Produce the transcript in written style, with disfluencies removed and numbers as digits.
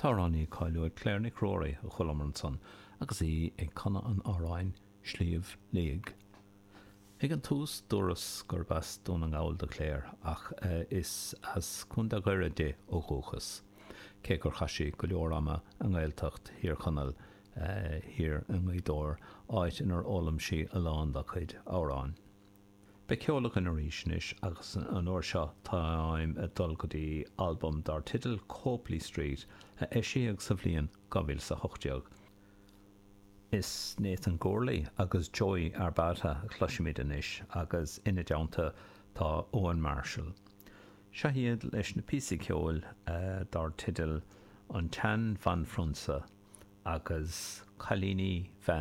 Táránní cáiliúid Claire Nic Rory a chulamar son agus í ag conna an áráin slíomh léig. Ag an tús dúras gur bas dún an gáil de Claire ach is as chunda gaire dé ó ghóchas. Cé gur chaisi go leor ama an gáilteacht hir chonal hir an gáidóir áit inar ólam si a lán da chuid árán. Be ceolach an oríisinis agus an óir seo táim a dul go dtí album dar titl Copley Street a eisiag sa bhliain 2008. Is Nathan Gorley agus Joy Arbata a chluisiimiid inis agus ina deanta tá Owen Marshall. Seahiad leis na písaí ceol dar titl An Tean Van Frunsa agus Chalíní Van